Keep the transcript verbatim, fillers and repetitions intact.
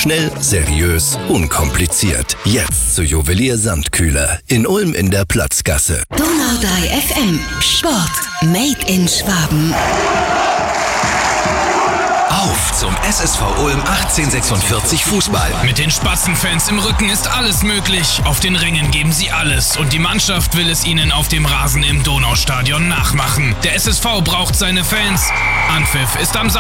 Schnell, seriös, unkompliziert. Jetzt zu Juwelier Sandkühler in Ulm in der Platzgasse. Donau drei F M. Sport. Made in Schwaben. Auf zum S S V Ulm achtzehnhundertsechsundvierzig Fußball. Mit den Spatzenfans im Rücken ist alles möglich. Auf den Rängen geben sie alles und die Mannschaft will es ihnen auf dem Rasen im Donaustadion nachmachen. Der S S V braucht seine Fans. Anpfiff ist am Samstag.